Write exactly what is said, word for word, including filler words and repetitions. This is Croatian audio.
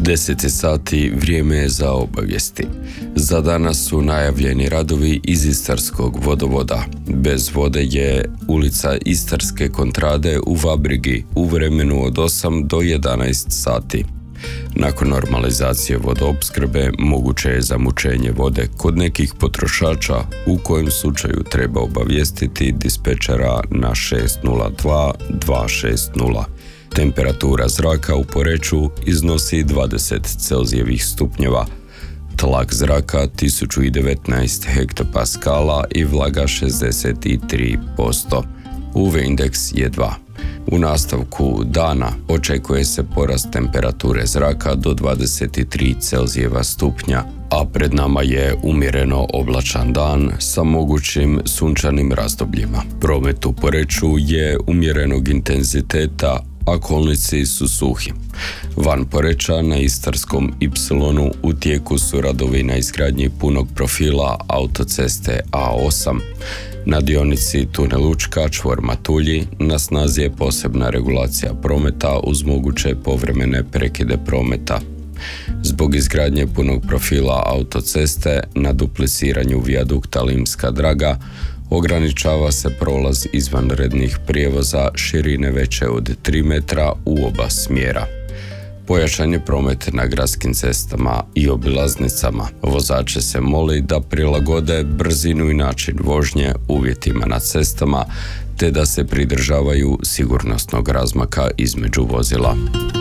deset sati, vrijeme je za obavijesti. Za danas su najavljeni radovi iz Istarskog vodovoda. Bez vode je ulica Istarske Kontrade u Vabrigi u vremenu od osam do jedanaest sati. Nakon normalizacije vodoopskrbe moguće je zamućenje vode kod nekih potrošača, u kojem slučaju treba obavijestiti dispečera na šest nula dva dva šest nula. Temperatura zraka u Poreču iznosi dvadeset celzijevih stupnjeva, tlak zraka tisuću devetnaest hektopaskala i vlaga šezdeset tri posto. U V indeks je dva. U nastavku dana očekuje se porast temperature zraka do dvadeset tri celzijeva stupnja, a pred nama je umjereno oblačan dan sa mogućim sunčanim razdobljima. Promet u Poreču je umjerenog intenziteta, a kolnici su suhi. Van Poreča na Istarskom Y u tijeku su radovi na izgradnji punog profila autoceste A osam. Na dionici tunel Učka čvor Matulji na snazi je posebna regulacija prometa uz moguće povremene prekide prometa. Zbog izgradnje punog profila autoceste na dupliciranju vijadukta Limska Draga ograničava se prolaz izvanrednih prijevoza širine veće od tri metra u oba smjera. Pojačan je promet na gradskim cestama i obilaznicama. Vozače se moli da prilagode brzinu i način vožnje uvjetima na cestama, te da se pridržavaju sigurnosnog razmaka između vozila.